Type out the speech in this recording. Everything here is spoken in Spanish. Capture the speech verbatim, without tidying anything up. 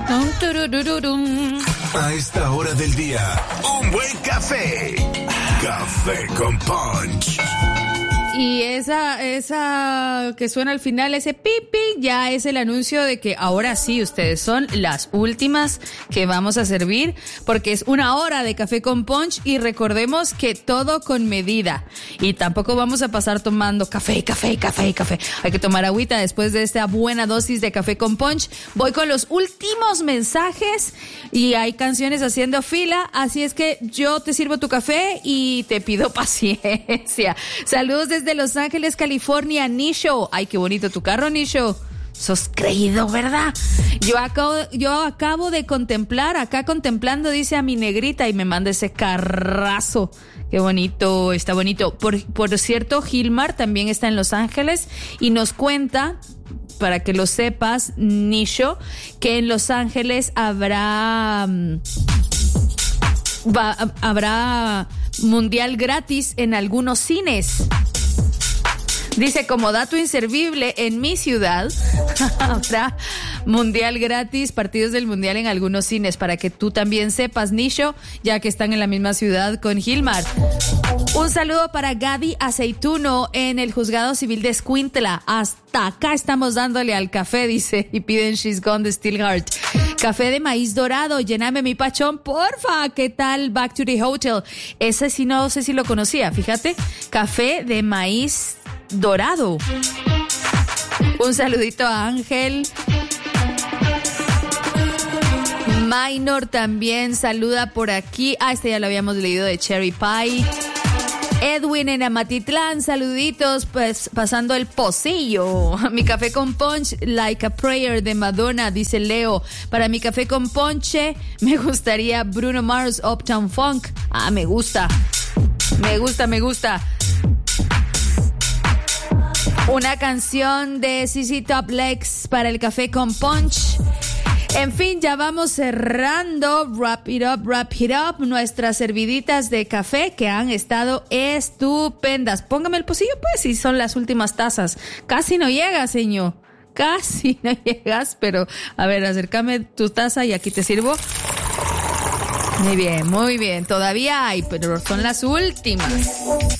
A esta hora del día, un buen café. Café con Punch. Y esa, esa que suena al final, ese pipi, ya es el anuncio de que ahora sí, ustedes son las últimas que vamos a servir, porque es una hora de Café con Punch y recordemos que todo con medida. Y tampoco vamos a pasar tomando café, café, café, café. Hay que tomar agüita después de esta buena dosis de Café con Punch. Voy con los últimos mensajes y hay canciones haciendo fila, así es que yo te sirvo tu café y te pido paciencia. Saludos desde de Los Ángeles, California, Nisho. Ay, qué bonito tu carro, Nisho. Sos creído, ¿verdad? Yo acabo, yo acabo de contemplar, acá contemplando, dice a mi negrita, y me manda ese carrazo. Qué bonito, está bonito. Por, por cierto, Gilmar también está en Los Ángeles y nos cuenta, para que lo sepas, Nisho, que en Los Ángeles habrá... Va, habrá mundial gratis en algunos cines. Dice, como dato inservible, en mi ciudad habrá mundial gratis, partidos del mundial en algunos cines, para que tú también sepas, Nisho, ya que están en la misma ciudad con Gilmar. Un saludo para Gaby Aceituno en el Juzgado Civil de Escuintla. Hasta acá estamos dándole al café, dice, y piden She's Gone de Steelheart. Café de maíz dorado, lléname mi pachón, porfa. ¿Qué tal? Back to the Hotel. Ese sí no sé si lo conocía, fíjate. Café de maíz dorado. Un saludito a Ángel. Minor también saluda por aquí. Ah, este ya lo habíamos leído, de Cherry Pie. Edwin en Amatitlán, saluditos, pues pasando el pocillo. Mi café con punch, like a prayer de Madonna, dice Leo. Para mi café con ponche, me gustaría Bruno Mars, Uptown Funk. Ah, me gusta, me gusta, me gusta. Una canción de Z Z Top Legs para el café con punch. En fin, ya vamos cerrando. Wrap it up, wrap it up. Nuestras serviditas de café que han estado estupendas. Póngame el pocillo, pues, si son las últimas tazas. Casi no llega, señor. Casi no llegas, pero a ver, acércame tu taza y aquí te sirvo. Muy bien, muy bien. Todavía hay, pero son las últimas.